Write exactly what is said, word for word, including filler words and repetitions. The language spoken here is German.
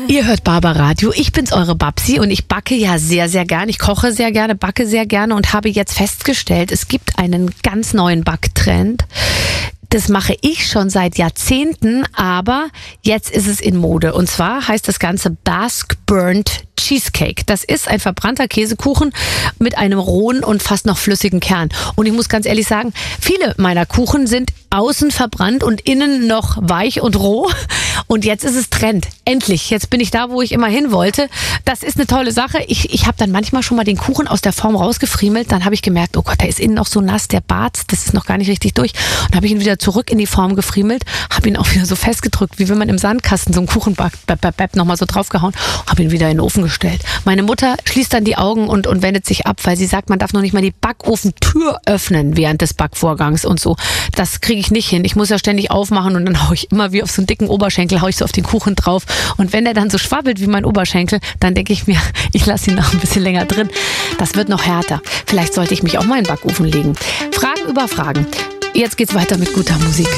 Ihr hört Barbaradio, ich bin's, eure Babsi, und ich backe ja sehr, sehr gerne. Ich koche sehr gerne, backe sehr gerne und habe jetzt festgestellt, es gibt einen ganz neuen Backtrend. Das mache ich schon seit Jahrzehnten, aber jetzt ist es in Mode. Und zwar heißt das Ganze Basque Burnt Cheesecake. Das ist ein verbrannter Käsekuchen mit einem rohen und fast noch flüssigen Kern. Und ich muss ganz ehrlich sagen, viele meiner Kuchen sind außen verbrannt und innen noch weich und roh. Und jetzt ist es Trend. Endlich. Jetzt bin ich da, wo ich immer hin wollte. Das ist eine tolle Sache. Ich, ich habe dann manchmal schon mal den Kuchen aus der Form rausgefriemelt. Dann habe ich gemerkt, oh Gott, der ist innen noch so nass, der Bart, das ist noch gar nicht richtig durch. Und habe ich ihn wieder zurück in die Form gefriemelt, habe ihn auch wieder so festgedrückt, wie wenn man im Sandkasten so einen Kuchen backt, bap, bap, bap, nochmal so draufgehauen, habe ihn wieder in den Ofen gestellt. Meine Mutter schließt dann die Augen und, und wendet sich ab, weil sie sagt, man darf noch nicht mal die Backofentür öffnen während des Backvorgangs und so. Das kriege ich nicht hin. Ich muss ja ständig aufmachen und dann haue ich immer wie auf so einen dicken Oberschenkel, haue ich so auf den Kuchen drauf. Und wenn der dann so schwabbelt wie mein Oberschenkel, dann denke ich mir, ich lasse ihn noch ein bisschen länger drin. Das wird noch härter. Vielleicht sollte ich mich auch mal in den Backofen legen. Fragen über Fragen. Jetzt geht's weiter mit guter Musik.